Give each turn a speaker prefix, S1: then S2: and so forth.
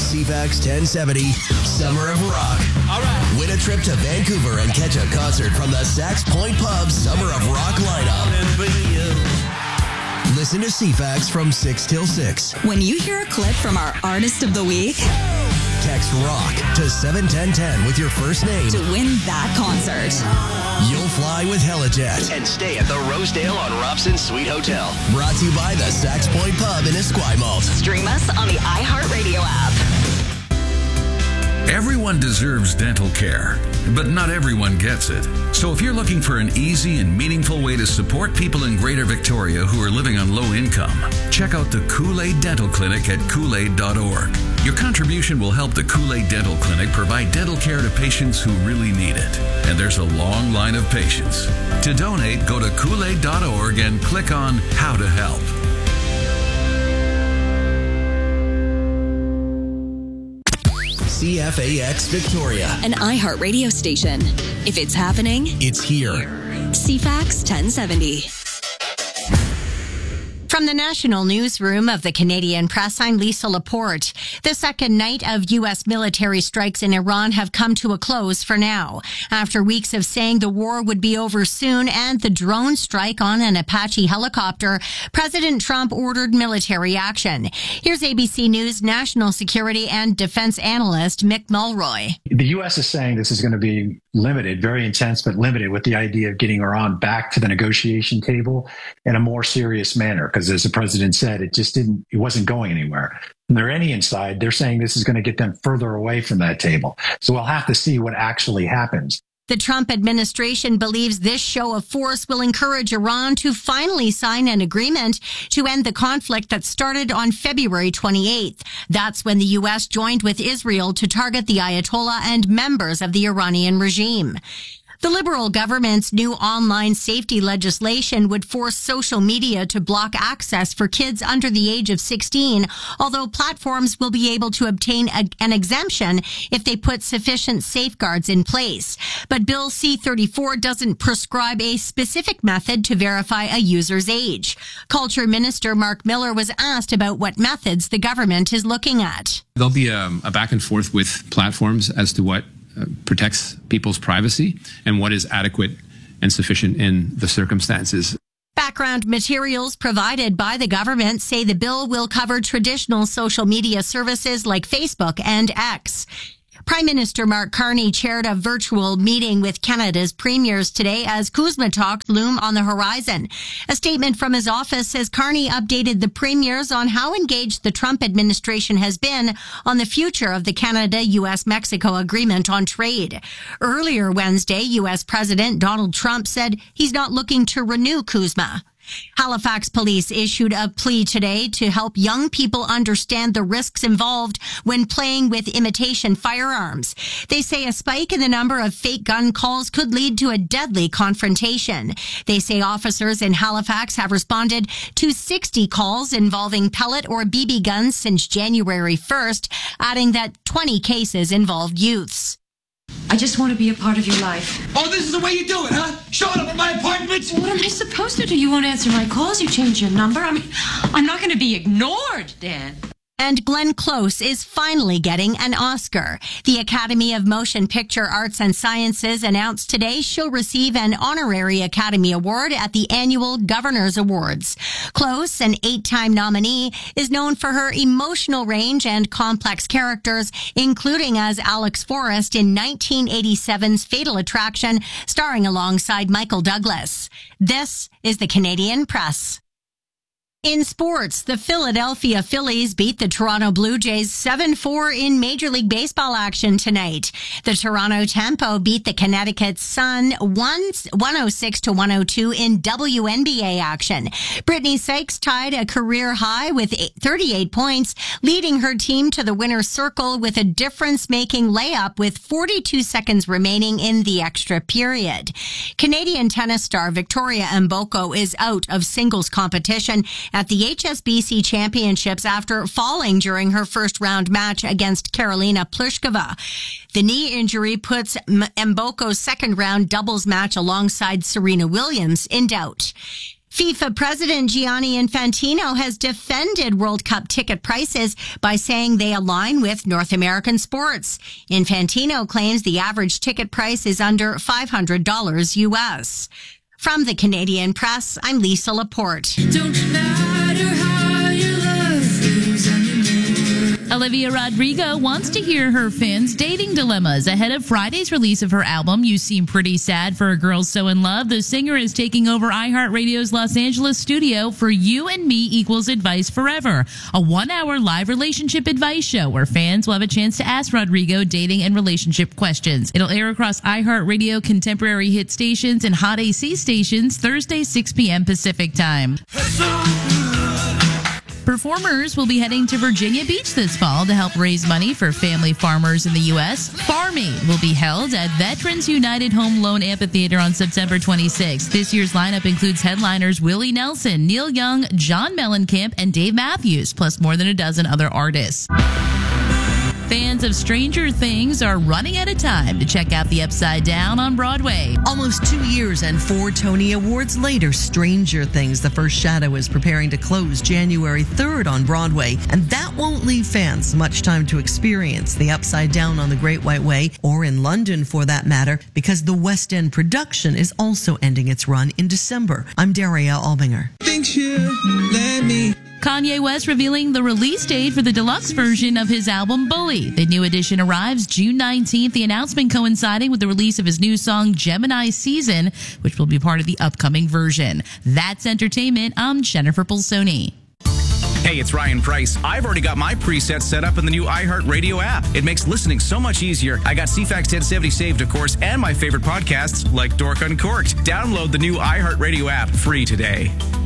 S1: CFAX 1070 Summer of Rock.
S2: All right.
S1: Win a trip to Vancouver and catch a concert from the Sax Point Pub Summer of Rock lineup. Listen to CFAX from 6 till 6.
S3: When you hear a clip from our Artist of the Week,
S1: text ROCK to 71010 with your first name
S3: to win that concert.
S1: You'll fly with Helijet and stay at the Rosedale on Robson Suite Hotel. Brought to you by the Sax Point Pub in Esquimalt.
S3: Stream us on the iHeartRadio app.
S4: Everyone deserves dental care, but not everyone gets it. So if you're looking for an easy and meaningful way to support people in Greater Victoria who are living on low income, check out the Kool-Aid Dental Clinic at kool-aid.org. Your contribution will help the Kool-Aid Dental Clinic provide dental care to patients who really need it. And there's a long line of patients. To donate, go to kool-aid.org and click on How to Help.
S1: CFAX Victoria,
S3: an iHeart radio station. If it's happening,
S1: it's here.
S3: CFAX 1070.
S5: From the National Newsroom of the Canadian Press, I'm Lisa Laporte. The second night of U.S. military strikes in Iran have come to a close for now. After weeks of saying the war would be over soon and the drone strike on an Apache helicopter, President Trump ordered military action. Here's ABC News national security and defense analyst Mick Mulroy.
S6: The U.S. is saying this is going to be limited, very intense, but limited, with the idea of getting Iran back to the negotiation table in a more serious manner. Because as the president said, it wasn't going anywhere. From the Iranian side, they're saying this is going to get them further away from that table. So we'll have to see what actually happens.
S5: The Trump administration believes this show of force will encourage Iran to finally sign an agreement to end the conflict that started on February 28th. That's when the U.S. joined with Israel to target the Ayatollah and members of the Iranian regime. The Liberal government's new online safety legislation would force social media to block access for kids under the age of 16, although platforms will be able to obtain an exemption if they put sufficient safeguards in place. But Bill C-34 doesn't prescribe a specific method to verify a user's age. Culture Minister Mark Miller was asked about what methods the government is looking at.
S7: There'll be a back and forth with platforms as to what protects people's privacy and what is adequate and sufficient in the circumstances.
S5: Background materials provided by the government say the bill will cover traditional social media services like Facebook and X. Prime Minister Mark Carney chaired a virtual meeting with Canada's premiers today as CUSMA talks loom on the horizon. A statement from his office says Carney updated the premiers on how engaged the Trump administration has been on the future of the Canada-U.S.-Mexico agreement on trade. Earlier Wednesday, U.S. President Donald Trump said he's not looking to renew CUSMA. Halifax police issued a plea today to help young people understand the risks involved when playing with imitation firearms. They say a spike in the number of fake gun calls could lead to a deadly confrontation. They say officers in Halifax have responded to 60 calls involving pellet or BB guns since January 1st, adding that 20 cases involved youths.
S8: I just want to be a part of your life.
S2: Oh, this is the way you do it, huh? Showing up at my apartment?
S8: What am I supposed to do? You won't answer my calls. You change your number. I mean, I'm not going to be ignored, Dan.
S5: And Glenn Close is finally getting an Oscar. The Academy of Motion Picture Arts and Sciences announced today she'll receive an honorary Academy Award at the annual Governors Awards. Close, an 8-time nominee, is known for her emotional range and complex characters, including as Alex Forrest in 1987's Fatal Attraction, starring alongside Michael Douglas. This is the Canadian Press. In sports, the Philadelphia Phillies beat the Toronto Blue Jays 7-4 in Major League Baseball action tonight. The Toronto Tempo beat the Connecticut Sun 106-102 in WNBA action. Brittany Sykes tied a career high with 38 points, leading her team to the winner's circle with a difference-making layup with 42 seconds remaining in the extra period. Canadian tennis star Victoria Mboko is out of singles competition at the HSBC Championships after falling during her first round match against Karolina Pliskova. The knee injury puts Mboko's second round doubles match alongside Serena Williams in doubt. FIFA President Gianni Infantino has defended World Cup ticket prices by saying they align with North American sports. Infantino claims the average ticket price is under $500 US. From the Canadian Press, I'm Lisa Laporte.
S9: Don't matter how your love feels anymore.
S10: Olivia Rodrigo wants to hear her fans' dating dilemmas. Ahead of Friday's release of her album, You Seem Pretty Sad for a Girl So in Love, the singer is taking over iHeartRadio's Los Angeles studio for You and Me Equals Advice Forever, a 1-hour live relationship advice show where fans will have a chance to ask Rodrigo dating and relationship questions. It'll air across iHeartRadio contemporary hit stations and Hot AC stations Thursday, 6 p.m. Pacific time. Performers will be heading to Virginia Beach this fall to help raise money for family farmers in the U.S. Farm Aid will be held at Veterans United Home Loan Amphitheater on September 26th. This year's lineup includes headliners Willie Nelson, Neil Young, John Mellencamp, and Dave Matthews, plus more than a dozen other artists. Fans of Stranger Things are running out of time to check out The Upside Down on Broadway.
S11: Almost 2 years and 4 Tony Awards later, Stranger Things, The First Shadow, is preparing to close January 3rd on Broadway, and that won't leave fans much time to experience The Upside Down on the Great White Way, or in London for that matter, because the West End production is also ending its run in December. I'm Daria Albinger.
S10: Kanye West revealing the release date for the deluxe version of his album Bully. The new edition arrives June 19th, the announcement coinciding with the release of his new song Gemini Season, which will be part of the upcoming version. That's entertainment. I'm Jennifer Pulsoni.
S12: Hey, it's Ryan Price. I've already got my presets set up in the new iHeartRadio app. It makes listening so much easier. I got CFAX 1070 saved, of course, and my favorite podcasts like Dork Uncorked. Download the new iHeartRadio app free today.